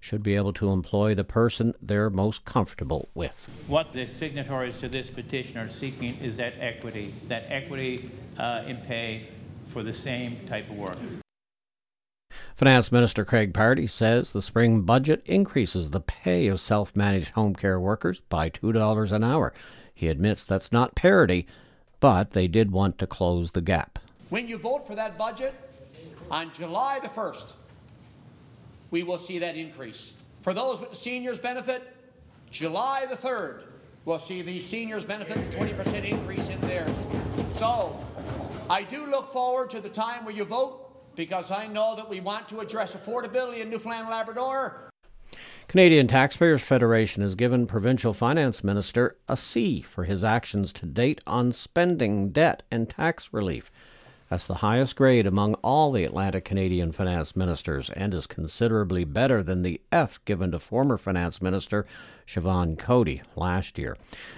should be able to employ the person they're most comfortable with. What the signatories to this petition are seeking is that equity in pay for the same type of work. Finance Minister Craig Pardy says the spring budget increases the pay of self-managed home care workers by $2 an hour. He admits that's not parity, but they did want to close the gap. When you vote for that budget on July the 1st, we will see that increase. For those with the seniors benefit, July the 3rd, we'll see the seniors benefit a 20% increase in theirs. So I do look forward to the time where you vote, because I know that we want to address affordability in Newfoundland and Labrador. Canadian Taxpayers Federation has given Provincial Finance Minister a C for his actions to date on spending, debt and tax relief. That's the highest grade among all the Atlantic Canadian finance ministers and is considerably better than the F given to former finance minister Siobhan Cody last year.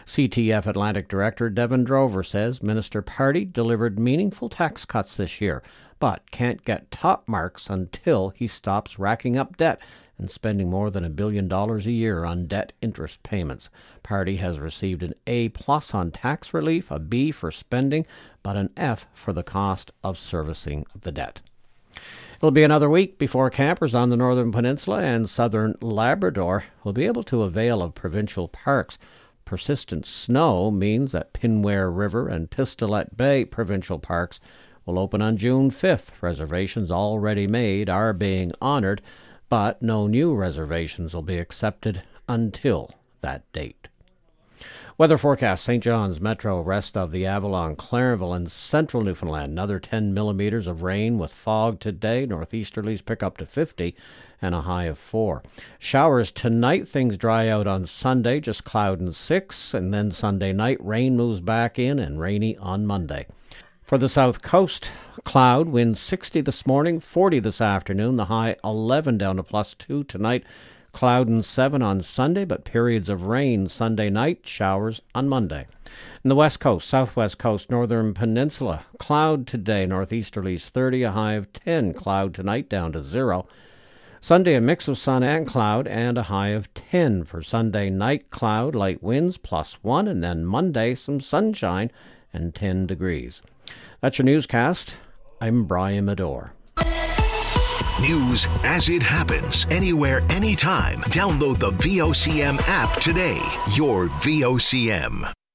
CTF Atlantic Director Devin Drover says Minister Pardy delivered meaningful tax cuts this year, but can't get top marks until he stops racking up debt and spending more than $1 billion a year on debt interest payments. Pardy has received an A+ on tax relief, a B for spending, but an F for the cost of servicing the debt. It'll be another week before campers on the Northern Peninsula and Southern Labrador will be able to avail of provincial parks. Persistent snow means that Pinware River and Pistolet Bay provincial parks will open on June 5th. Reservations already made are being honored, but no new reservations will be accepted until that date. Weather forecast: St. John's Metro, rest of the Avalon, Clarenville, and central Newfoundland. Another 10 millimeters of rain with fog today. Northeasterlies pick up to 50 and a high of 4. Showers tonight. Things dry out on Sunday, just cloud and 6. And then Sunday night, rain moves back in and rainy on Monday. For the south coast, cloud, wind 60 this morning, 40 this afternoon, the high 11 down to +2 tonight. Cloud and 7 on Sunday, but periods of rain Sunday night, showers on Monday. In the west coast, southwest coast, northern peninsula, cloud today, northeasterlies 30, a high of 10. Cloud tonight down to 0. Sunday, a mix of sun and cloud and a high of 10. For Sunday night, cloud, light winds +1, and then Monday, some sunshine and 10 degrees. That's your newscast. I'm Brian Medore. News as it happens, anywhere, anytime. Download the VOCM app today. Your VOCM.